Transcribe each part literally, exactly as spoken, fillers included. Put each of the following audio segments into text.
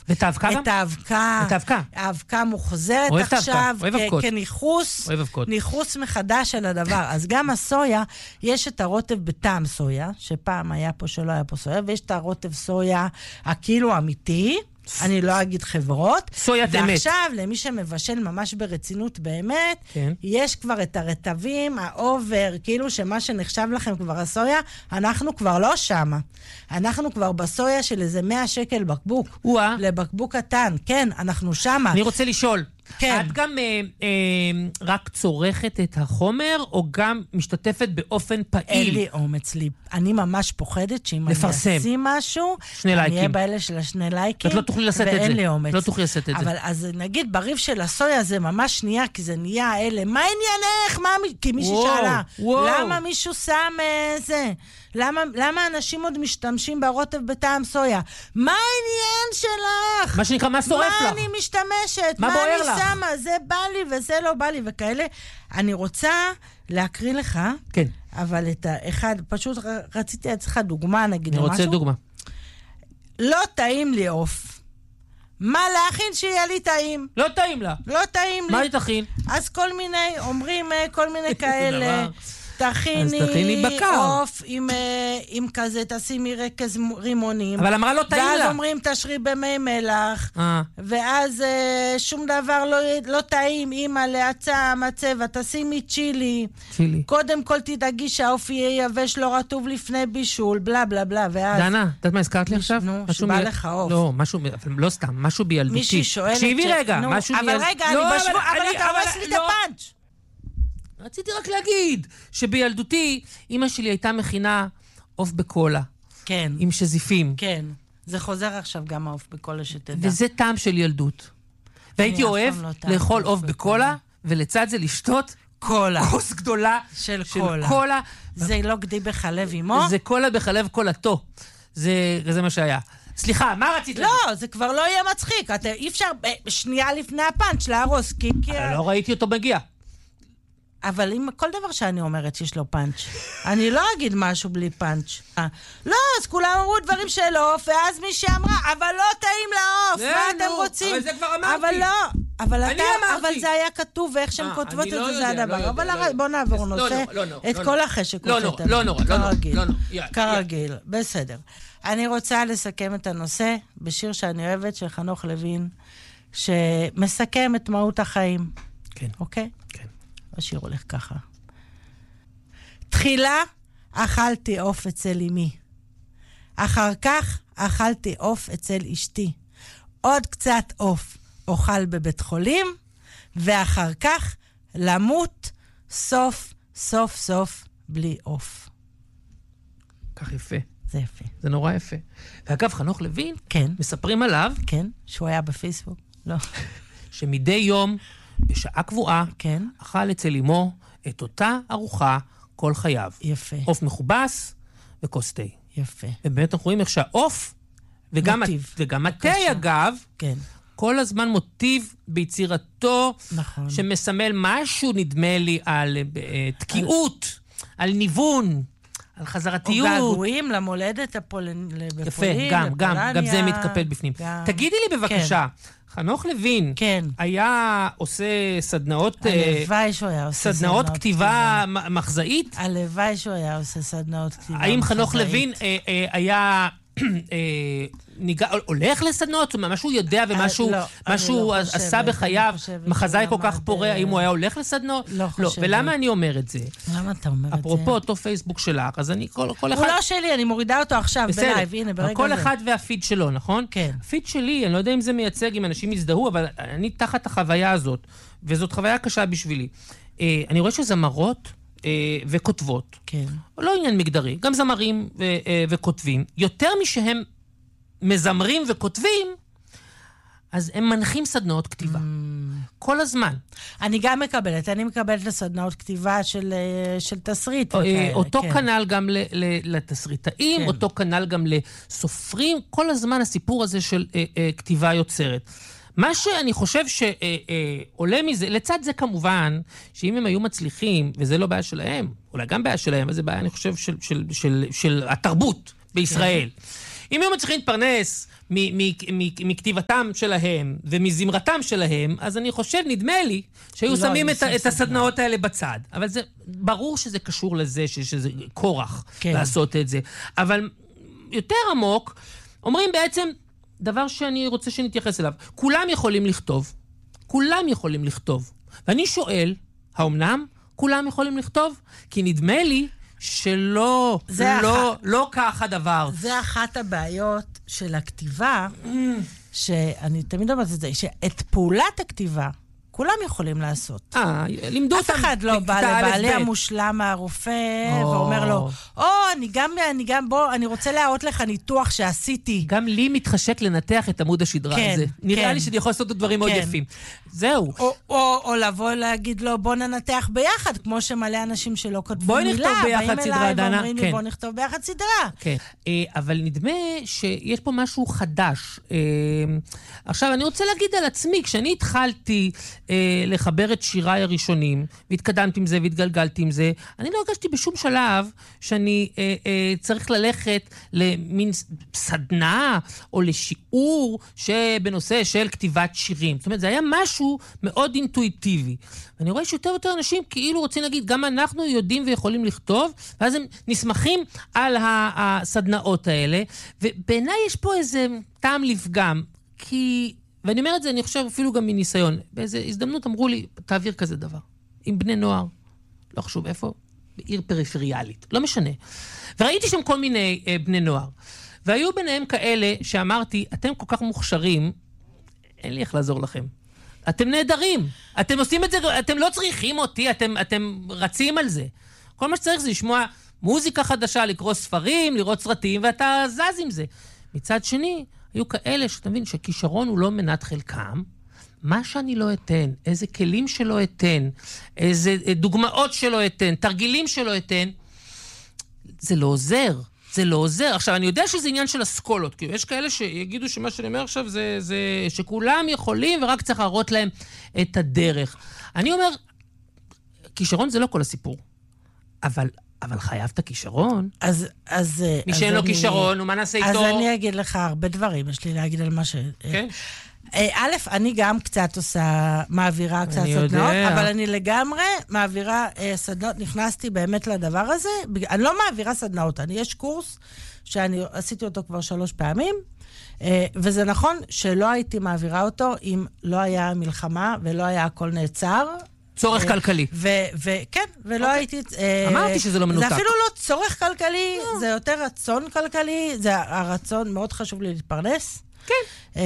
ואת האבקה גם? את האבקה. את האבקה. האבקה מוחזרת עכשיו כניחוס, ניחוס מחדש על הדבר. אז גם הסויה, יש את הרוטב בטעם סויה, שפעם היה פה שלא היה פה סויה, ויש את הרוטב סויה הכאילו אמיתי, אני לא אגיד חברות. סוית אמת. ועכשיו, למי שמבשל ממש ברצינות באמת, כן. יש כבר את הרטבים, האובר, כאילו שמה שנחשב לכם כבר הסויה, אנחנו כבר לא שמה. אנחנו כבר בסויה של איזה מאה שקל בקבוק. וואה. לבקבוק קטן. כן, אנחנו שמה. אני רוצה לשאול. כן. את גם אה, אה, רק צורכת את החומר, או גם משתתפת באופן פעיל? אין לי אומץ לי. אני ממש פוחדת שאם לפרסם. אני אשים משהו, שני אני לייקים. אהיה באלה של השני לייקים, ואת לא תוכלי לשאת את זה. ואין לי אומץ. לא תוכלי לשאת את אבל זה. אז נגיד, בריב של הסויה זה ממש שנייה, כי זה נהיה אלה. מה עניינך? מה... כי מישהי שאלה. וואו. למה מישהו שם אה, זה? למה, למה אנשים עוד משתמשים ברוטב בטעם סויה? מה העניין שלך? מה שנקרא, מה שורף לך? מה אני משתמשת? מה מה בוער אני לך? שמה? זה בא לי וזה לא בא לי וכאלה. אני רוצה להקריא לך, כן. אבל את האחד, פשוט רציתי אצלך דוגמה, נגיד אני משהו. רוצה דוגמה. לא טעים לי עוף. מה להכין שיהיה לי טעים? לא טעים לה. לא טעים לי. מה היא תכין? אז כל מיני, אומרים כל מיני כאלה. תכיני, תכיני בקר. עוף עם, עם כזה, תשימי רקז רימונים. אבל אמרה לא טעים לה. ואז אומרים תשרי במי מלח. אה. ואז שום דבר לא, לא טעים, אמא להצע מצבע, תשימי צ'ילי. צ'ילי. קודם כל תדאגי שהעוף יהיה יבש לא רטוב לפני בישול, בלה בלה בלה. ואז... דנה, יודעת מה הזכרת לי עכשיו? נו, שבא לך עוף. לא, משהו, לא סתם, משהו בילדותי. מישהי שואלת... תקשיבי רגע, משהו אבל בילד... רגע, לא, אני בשבוע, אבל אני, אתה הורס לי את הפאנץ'. רציתי רק להגיד שבילדותי, אמא שלי הייתה מכינה עוף בקולה. כן. עם שזיפים. כן. זה חוזר עכשיו גם העוף בקולה שתדע. וזה טעם של ילדות. והייתי אוהב לאכול עוף בקולה, ולצד זה לשתות קולה. כוס גדולה של של קולה. קולה. זה לא גדי בחלב אמו? זה קולה בחלב קולתו. זה, זה מה שהיה. סליחה, מה רצית לא, להגיד? זה כבר לא יהיה מצחיק. אתה, אי אפשר שנייה לפני הפאנץ' להרוס, כי... לא ראיתי אותו מגיע. אבל אם כל דבר שאני אומרת יש לו פאנץ'. אני לא אגיד משהו בלי פאנץ'. לא, אז כולם אמרו דברים של עוף, ואז מי שאמרה, אבל לא טעים לעוף, מה אתם רוצים? אבל זה כבר אמרתי. אבל לא, אבל אני אתה, אמרתי. אבל זה היה כתוב, ואיך שהן כותבות את זה, זה הדבר. אבל בוא נעבור נושא, את כל החשק. לא נורא, לא נורא, כרגיל, כרגיל, בסדר. אני רוצה לסכם את הנושא בשיר שאני אוהבת, של חנוך לוין, שמסכם את מהות החיים. כן. אוקיי? כן. השיר הולך ככה. תחילה אכלתי עוף אצל אמי. אחר כך אכלתי עוף אצל אשתי. עוד קצת עוף אוכל בבית חולים, ואחר כך למות סוף סוף סוף בלי עוף. כך יפה. זה יפה. זה נורא יפה. ואגב, חנוך לוין, כן. מספרים עליו, כן, שהוא היה בפייסבוק. לא. שמדי יום, בשעה קבועה, כן. אכל אצל אמו את אותה ארוחה כל חייו. יפה. עוף מחובס וכוס תה. יפה. ובאמת אנחנו רואים איך שהעוף, וגם, וגם התה אגב, כן. כל הזמן מוטיב ביצירתו, נכון. שמסמל משהו, נדמה לי, על uh, תקיעות, על... על ניוון, על חזרתיות. או געגועים למולדת הפולין, יפה, גם, גם, גם זה מתקפל בפנים. גם. תגידי לי בבקשה, כן. חנוך לוין, כן. היה עושה סדנאות, הלוואי שהוא היה עושה סדנאות כתיבה מחזאית? הלוואי שהוא היה עושה סדנאות כתיבה מחזאית. האם חנוך לוין אה, אה, היה ניגע, הולך לסדנאות? מה שהוא יודע ומשהו משהו עשה בחייו, מחזאי כל כך פורה, האם הוא היה הולך לסדנאות? לא חושבת. ולמה אני אומר את זה? למה אתה אומר את זה? אפרופו אותו פייסבוק שלך, אז אני כל אחד... הוא לא שלי, אני מורידה אותו עכשיו בלייב, הנה ברגע זה. כל אחד והפיד שלו, נכון? כן. הפיד שלי, אני לא יודע אם זה מייצג, אם אנשים יזדהו, אבל אני תחת החוויה הזאת, וזאת חוויה קשה בשבילי. אני רואה שזמרות וכותבות, כן. לא עניין מגדרי, גם זמרים וכותבים, יותר משהם מזמרים וכותבים, אז הם מנחים סדנאות כתיבה. כל הזמן. אני גם מקבלת, אני מקבלת לסדנאות כתיבה של, של תסריט. אותו כנל גם לתסריטאים, אותו כנל גם לסופרים, כל הזמן הסיפור הזה של כתיבה יוצרת. מה שאני חושב שעולה מזה, לצד זה כמובן, שאם הם היו מצליחים, וזה לא בעיה שלהם, אולי גם בעיה שלהם, אבל זה בעיה, אני חושב, של, של, של, של התרבות בישראל. אם הם מצליחים להתפרנס מכתיבתם שלהם ומזמרתם שלהם, אז אני חושב, נדמה לי, שהיו שמים את הסדנאות האלה בצד. אבל זה ברור שזה קשור לזה, שזה כורח לעשות את זה. אבל יותר עמוק, אומרים בעצם דבר שאני רוצה שנתייחס אליו. כולם יכולים לכתוב. כולם יכולים לכתוב. ואני שואל, האומנם כולם יכולים לכתוב? כי נדמה לי שלא, לא, אח... לא כך הדבר. זה אחת הבעיות של הכתיבה, שאני תמיד אומרת את זה, שאת פעולת הכתיבה, כולם יכולים לעשות. אה, לימדו אותם. אף אחד לא בא לבעלי המושלם הרופא, ואומר לו, או, אני גם, אני גם, בוא, אני רוצה להראות לך ניתוח שעשיתי. גם לי מתחשק לנתח את עמוד השדרה הזה. נראה לי שאני יכול לעשות את הדברים מאוד יפים. זהו. או לבוא להגיד לו, בוא ננתח ביחד, כמו שמלא אנשים שלא כותבים מילה. בוא נכתוב ביחד סדרה, דנה. ואומרים לי, בוא נכתוב ביחד סדרה. כן. אבל נדמה שיש פה משהו חדש. עכשיו, אני רוצה להגיד על עצמי, כשאני התחלתי לחבר את שיריי הראשונים, והתקדמתי עם זה והתגלגלתי עם זה, אני לא הרגשתי בשום שלב שאני אה, אה, צריך ללכת למין סדנה או לשיעור שבנושא של כתיבת שירים. זאת אומרת, זה היה משהו מאוד אינטואיטיבי. ואני רואה שיותר ויותר אנשים כאילו רוצים להגיד, גם אנחנו יודעים ויכולים לכתוב, ואז הם נסמכים על הסדנאות האלה, ובעיניי יש פה איזה טעם לפגם, כי... ואני אומר את זה, אני חושב אפילו גם מניסיון. באיזו הזדמנות אמרו לי, תעביר כזה דבר. עם בני נוער, לא חשוב איפה, בעיר פריפריאלית, לא משנה. וראיתי שם כל מיני אה, בני נוער. והיו ביניהם כאלה שאמרתי, אתם כל כך מוכשרים, אין לי איך לעזור לכם. אתם נהדרים. אתם עושים את זה, אתם לא צריכים אותי, אתם, אתם רצים על זה. כל מה שצריך זה לשמוע מוזיקה חדשה, לקרוא ספרים, לראות סרטים, ואתה זז עם זה. מצד שני, היו כאלה שאתה מבין שכישרון הוא לא מנת חלקם, מה שאני לא אתן, איזה כלים שלא אתן, איזה דוגמאות שלא אתן, תרגילים שלא אתן, זה לא עוזר, זה לא עוזר. עכשיו, אני יודע שזה עניין של אסכולות, כי יש כאלה שיגידו שמה שאני אומר עכשיו זה, זה שכולם יכולים ורק צריך להראות להם את הדרך. אני אומר, כישרון זה לא כל הסיפור, אבל... אבל חייבת כישרון. אז, אז... מי שאין לו כישרון, ומה נעשה איתו? אז אני אגיד לך הרבה דברים, יש לי להגיד על מה ש... כן. א', אני גם קצת עושה, מעבירה קצת סדנות, אבל אני לגמרי מעבירה סדנות, נכנסתי באמת לדבר הזה, אני לא מעבירה סדנאות, אני יש קורס שאני עשיתי אותו כבר שלוש פעמים, וזה נכון שלא הייתי מעבירה אותו אם לא היה מלחמה ולא היה הכל נעצר, צורך כלכלי. וכן, ולא הייתי... אמרתי שזה לא מנותק. זה אפילו לא צורך כלכלי, זה יותר רצון כלכלי, זה הרצון, מאוד חשוב לי להתפרנס. כן.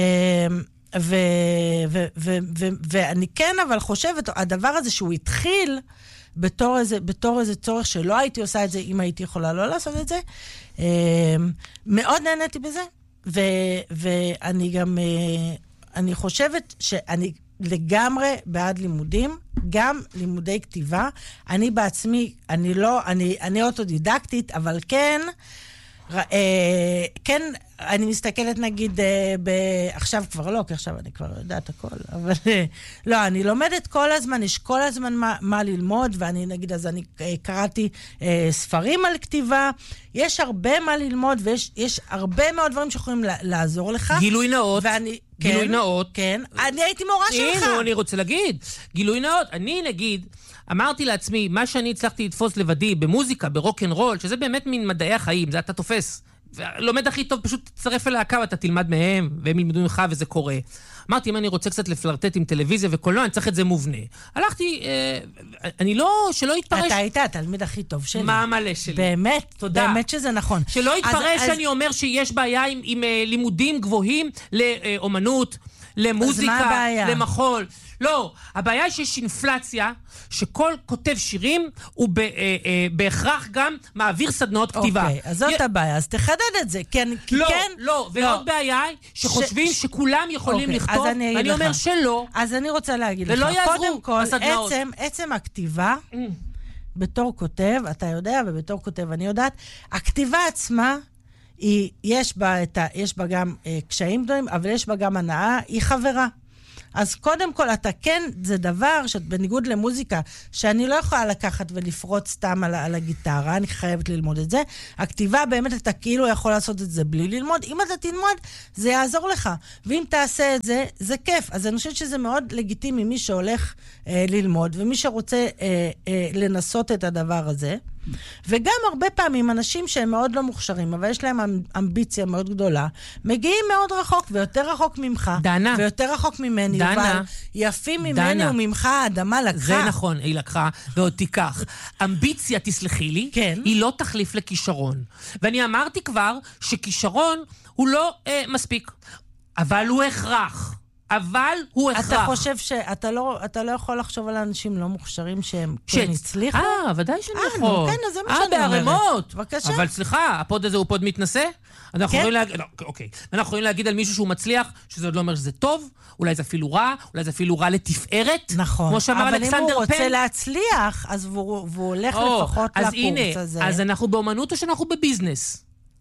ואני כן, אבל חושבת, הדבר הזה שהוא התחיל בתור איזה צורך שלא הייתי עושה את זה, אם הייתי יכולה לא לעשות את זה, מאוד נהניתי בזה, ואני גם, אני חושבת שאני לגמרי בעד לימודים, גם לימודי כתיבה. אני בעצמי, אני לא, אני, אני אוטודידקטית, אבל כן, אה, כן, אני מסתכלת נגיד, אה, ב, עכשיו כבר לא, כי עכשיו אני כבר יודעת הכל, אבל אה, לא, אני לומדת כל הזמן, יש כל הזמן מה, מה ללמוד, ואני נגיד, אז אני אה, קראתי אה, ספרים על כתיבה, יש הרבה מה ללמוד, ויש יש הרבה מאוד דברים שיכולים לעזור לך. גילוי נאות. ואני... גילוי נאות. כן, אני הייתי מורה שלך. הנה, אני רוצה להגיד, גילוי נאות. אני נגיד, אמרתי לעצמי, מה שאני הצלחתי לתפוס לבדי במוזיקה, ברוק'נ'רול, שזה באמת מין מדעי החיים, זה אתה תופס. לומד הכי טוב, פשוט תצטרף אל להקה, ואתה תלמד מהם, והם ילמדו ממך, וזה קורה. אמרתי, אם אני רוצה קצת לפלרטט עם טלוויזיה וקולנוע, אני צריך את זה מובנה. הלכתי, אה, אני לא, שלא יתפרש... אתה היית התלמיד הכי טוב שלי. מה מלא שלי. באמת, תודה. באמת שזה נכון. שלא יתפרש אז, שאני אז... אומר שיש בעיה עם, עם uh, לימודים גבוהים לאומנות, למוזיקה, למחול. לא, הבעיה היא שיש אינפלציה, שכל כותב שירים הוא ב, אה, אה, בהכרח גם מעביר סדנאות כתיבה. אוקיי, אז זאת י... הבעיה, אז תחדד את זה. כן, לא, כן, לא, ועוד לא. בעיה היא שחושבים ש... שכולם יכולים אוקיי, לכתוב, אני ואני לך. אומר שלא. אז אני רוצה להגיד לך, קודם כל, עצם, עצם הכתיבה, mm. בתור כותב, אתה יודע, ובתור כותב אני יודעת, הכתיבה עצמה, היא, יש בה, את ה, יש בה גם אה, קשיים גדולים, אבל יש בה גם הנאה, היא חברה. אז קודם כל, אתה כן, זה דבר שבניגוד למוזיקה, שאני לא יכולה לקחת ולפרוט סתם על, על הגיטרה, אני חייבת ללמוד את זה. הכתיבה באמת, אתה כאילו יכול לעשות את זה בלי ללמוד. אם אתה תלמוד, זה יעזור לך. ואם תעשה את זה, זה כיף. אז אני חושבת שזה מאוד לגיטימי, מי שהולך אה, ללמוד, ומי שרוצה אה, אה, לנסות את הדבר הזה. וגם הרבה פעמים אנשים שהם מאוד לא מוכשרים, אבל יש להם אמביציה מאוד גדולה, מגיעים מאוד רחוק, ויותר רחוק ממך. דנה. ויותר רחוק ממני. דנה. אבל יפים ממני דנה. וממך, האדמה לקחה. זה נכון, היא לקחה, ועוד תיקח. אמביציה, תסלחי לי, כן. היא לא תחליף לכישרון. ואני אמרתי כבר שכישרון הוא לא אה, מספיק, אבל הוא הכרח. אבל הוא הכרח. אתה חושב שאתה לא, אתה לא יכול לחשוב על אנשים לא מוכשרים שהם כן הצליחו? אה, ודאי שאני אה, יכול. נו, כן, אז זה מה שאני אומרת. אה, בערימות. בבקשה. אבל סליחה, הפוד הזה הוא פוד מתנשא? אנחנו כן? יכולים להגיד, לא, אוקיי. אנחנו יכולים להגיד על מישהו שהוא מצליח, שזה עוד לא אומר שזה טוב, אולי זה אפילו רע, אולי זה אפילו רע לתפארת. נכון. כמו שאמר אלכסנדר פן. אבל אם הוא רוצה להצליח, אז והוא, והוא הולך או, לפחות אז לקורס הנה, הזה. אז אנחנו באומנות או שאנחנו בביזנס?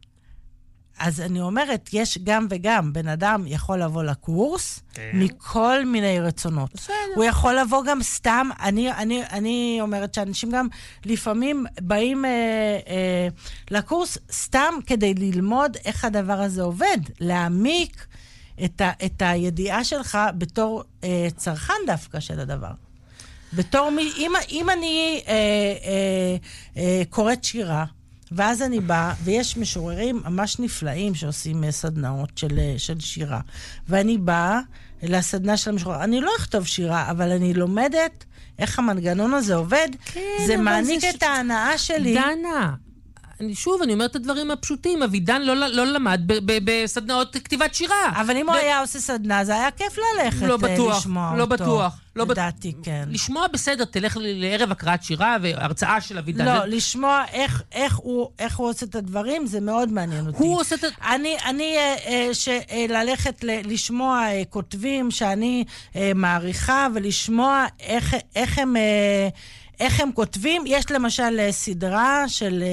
אז אני אומרת, יש גם וגם. בן אדם יכול לבוא לקורס כן. מכל מיני רצונות. בסדר. הוא יכול לבוא גם סתם, אני, אני, אני אומרת שאנשים גם לפעמים באים אה, אה, לקורס סתם כדי ללמוד איך הדבר הזה עובד, להעמיק את, ה, את הידיעה שלך בתור אה, צרכן דווקא של הדבר. בתור מי, אם, אם אני אה, אה, אה, קוראת שירה, ואז אני באה, ויש משוררים ממש נפלאים שעושים סדנאות של, של שירה. ואני באה לסדנה של המשורר. אני לא אכתוב שירה, אבל אני לומדת איך המנגנון הזה עובד. כן, זה מעניק זה את ש... ההנאה שלי. דנה, אני שוב, אני אומרת את הדברים הפשוטים. אבידן לא, לא למד ב- ב- בסדנאות כתיבת שירה. אבל אם ב... הוא היה עושה סדנה, זה היה כיף ללכת לא בטוח, לשמוע לא אותו. בטוח. לא לדעתי, בט... כן. לשמוע בסדר, תלך לערב הקראת שירה והרצאה של אבידן. לא, זה... לשמוע איך, איך, הוא, איך הוא עושה את הדברים, זה מאוד מעניין אותי. הוא עושה את... אני, אני אה, אה, ש, אה, ללכת ל, לשמוע אה, כותבים שאני אה, מעריכה, ולשמוע איך, איך הם... אה, איך הם כותבים. יש למשל סדרה של,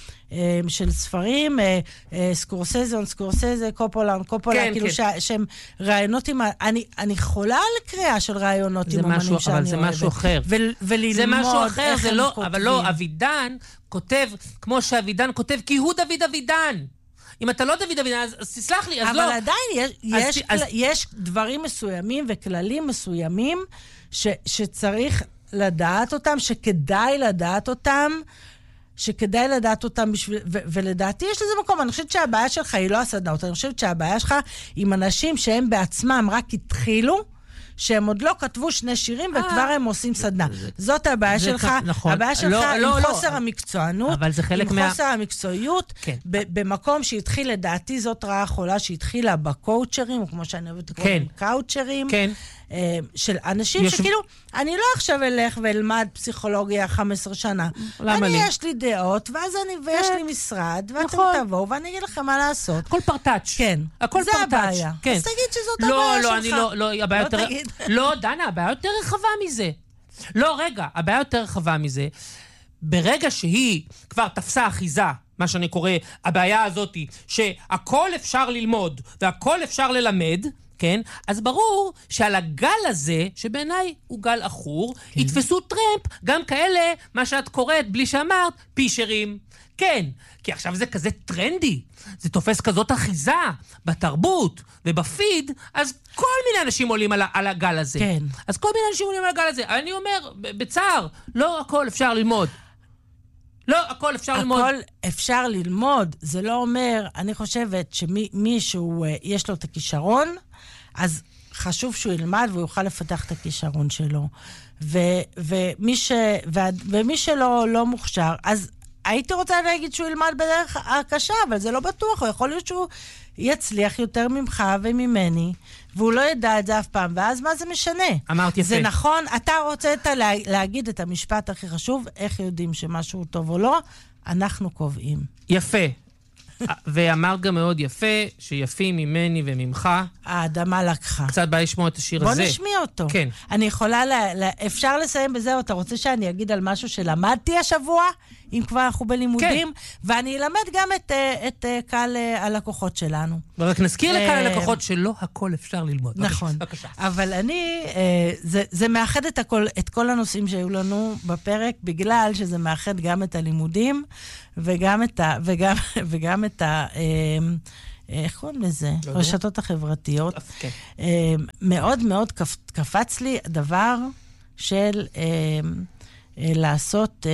של ספרים, סקורסזה, סקורסזה, קופולה, קופולה, כן, כאילו כן. שה, שהם רעיונות עם... אני, אני חולה על קריאה של רעיונות עם אומנים שאני אוהבת. אבל זה משהו אחר. ו, וללמוד זה משהו אחר, איך זה הם לא, כותבים. אבל לא, אבידן כותב כמו שאבידן כותב, כי הוא דוד אבידן. אם אתה לא דוד אבידן, אז, אז תסלח לי, אז אבל לא. אבל עדיין יש, יש, אז, כל, יש דברים מסוימים וכללים מסוימים ש, שצריך לדעת אותם, שכדאי לדעת אותם, שכדאי לדעת אותם בשביל... ו- ולדעתי יש לזה מקום. אני חושבת שהבעיה שלך היא לא הסדנאות. אני חושבת שהבעיה שלך עם אנשים שהם בעצמם רק התחילו, שהם עוד לא כתבו שני שירים, וכבר הם עושים סדנה. זאת הבעיה שלך. הבעיה שלך עם חוסר המקצוענות, אבל זה חלק עם מה... חוסר המקצועיות, במקום שהתחיל, לדעתי זאת רעה חולה, שהתחילה בקואוצ'רים, או כמו שאני אוהבת לקרוא להם קאוצ'רים, של אנשים שכאילו, אני לא עכשיו אלך ואלמד פסיכולוגיה חמש עשרה שנה. אני, יש לי דעות, ואז אני, ויש לי משרד, ואתם תבואו, ואני אגיד לכם מה לעשות. הכל פרטאץ'. כן. הכל זה הבעיה. אז תגיד שזאת הבעיה שלך. לא, אני לא, לא, הבעיה יותר... לא, דנה, הבעיה יותר רחבה מזה. לא, רגע, הבעיה יותר רחבה מזה. ברגע שהיא כבר תפסה אחיזה, מה שאני קורא, הבעיה הזאת, שהכל אפשר ללמוד, והכל אפשר ללמד, כן? אז ברור שעל הגל הזה, שבעיניי הוא גל אחור, כן. יתפסו טרמפ, גם כאלה, מה שאת קוראת, בלי שאמרת, פישרים. כן, כי עכשיו זה כזה טרנדי, זה תופס כזאת אחיזה בתרבות ובפיד, אז כל מיני אנשים עולים על, על הגל הזה. כן. אז כל מיני אנשים עולים על הגל הזה. אני אומר, בצער, לא הכל אפשר ללמוד. לא, הכל אפשר ללמוד. הכל אפשר ללמוד. זה לא אומר, אני חושבת שמישהו יש לו את הכישרון, אז חשוב שהוא ילמד והוא יוכל לפתח את הכישרון שלו. ו, ומי, ש, ו, ומי שלא לא מוכשר, אז הייתי רוצה להגיד שהוא ילמד בדרך הקשה, אבל זה לא בטוח. הוא יכול להיות שהוא יצליח יותר ממך וממני, והוא לא ידע את זה אף פעם, ואז מה זה משנה? אמרת יפה. זה נכון, אתה רוצה לה, להגיד את המשפט הכי חשוב, איך יודעים שמשהו טוב או לא? אנחנו קובעים. יפה. ואמר גם מאוד יפה, שיפים ממני וממך. האדמה לקחה. קצת בא לשמוע את השיר הזה. בוא נשמיע אותו. כן. אני יכולה, ל... אפשר לסיים בזה, או אתה רוצה שאני אגיד על משהו שלמדתי השבוע, אם כבר אנחנו בלימודים, כן. ואני אלמד גם את, את קהל הלקוחות שלנו. ורק נזכיר לקהל הלקוחות שלא הכל אפשר ללמוד. נכון. בבקשה. אבל אני, זה, זה מאחד את, הכל, את כל הנושאים שהיו לנו בפרק, בגלל שזה מאחד גם את הלימודים, וגם את ה... וגם, וגם את ה איך קוראים לזה? רשתות החברתיות. מאוד מאוד קפץ לי דבר של לעשות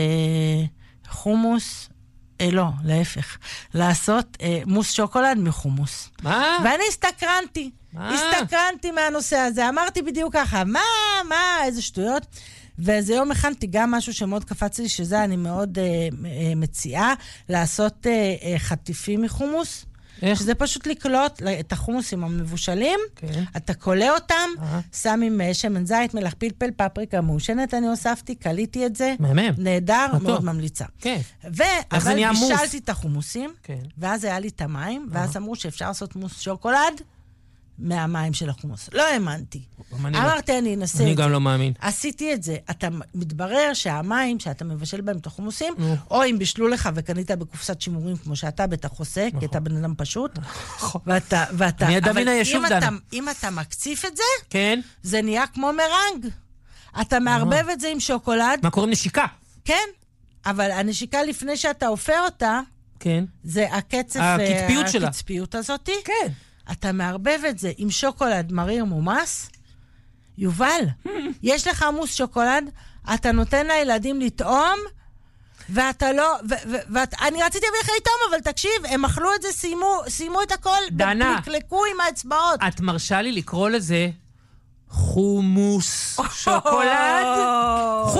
חומוס, לא, להפך, לעשות מוס שוקולד מחומוס. מה? ואני הסתקרנתי. הסתקרנתי מהנושא הזה. אמרתי בדיוק ככה, מה, מה, איזה שטויות. ואיזה יום הכנתי גם משהו שמאוד קפץ לי, שזה אני מאוד מציעה, לעשות חטיפים מחומוס. איך? שזה פשוט לקלוט את החומוסים המבושלים, כן. אתה קולה אותם, uh-huh. שם עם שמן זית, מלח פלפל, פפריקה מעושנת, אני הוספתי, קליתי את זה, מהמם. נהדר, מאוד ממליצה. כן. ו- אבל בישלתי את החומוסים, כן. ואז היה לי את המים, uh-huh. ואז אמרו שאפשר לעשות מוס שוקולד, מהמים של החומוס. לא האמנתי. אמרתי, אני אנסה את זה. אני גם לא מאמין. עשיתי את זה. אתה מתברר שהמים שאתה מבשל בהם את החומוסים, או אם בישלו לך וקנית בקופסת שימורים כמו שאתה בטח עושה, כי אתה בן אדם פשוט. ואתה, ואתה, אני אדם מן הישוב דנה. אם אתה מקציף את זה, זה נהיה כמו מרנג. אתה מערבב את זה עם שוקולד. מה קוראים נשיקה? כן, אבל הנשיקה לפני שאתה הופר אותה, זה הקצף, הקצפיות הזאת. כן. אתה מערבב את זה עם שוקולד מריר מומס, יובל, יש לך מוס שוקולד, אתה נותן לילדים לטעום, ואתה לא, ואני רציתי להביא לך לטעום, אבל תקשיב, הם אכלו את זה, סיימו את הכל, ונקלקו עם האצבעות. את מרשה לי לקרוא לזה חומוס שוקולד?